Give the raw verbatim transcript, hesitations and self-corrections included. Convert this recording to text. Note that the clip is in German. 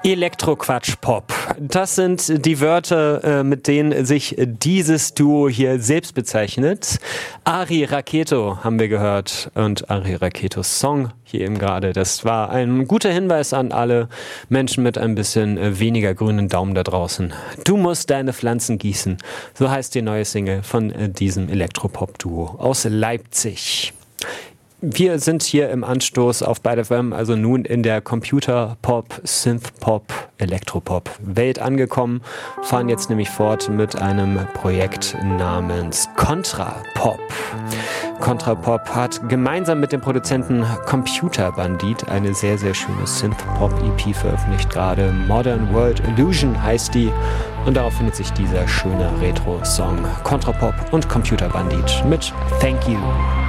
Elektro-Quatsch-Pop. Das sind die Wörter, mit denen sich dieses Duo hier selbst bezeichnet. Ari Raketo haben wir gehört und Ari Raketos Song hier eben gerade. Das war ein guter Hinweis an alle Menschen mit ein bisschen weniger grünen Daumen da draußen. Du musst deine Pflanzen gießen. So heißt die neue Single von diesem Elektropop-Duo aus Leipzig. Wir sind hier im Anstoß auf Byte F M, also nun in der Computer-Pop, Synth-Pop, Elektropop-Welt angekommen, fahren jetzt nämlich fort mit einem Projekt namens Contra-Pop. Contra-Pop hat gemeinsam mit dem Produzenten Computer Bandit eine sehr, sehr schöne Synth-Pop-E P veröffentlicht gerade. Modern World Illusion heißt die und darauf findet sich dieser schöne Retro-Song Contra-Pop und Computer Bandit mit Thank You.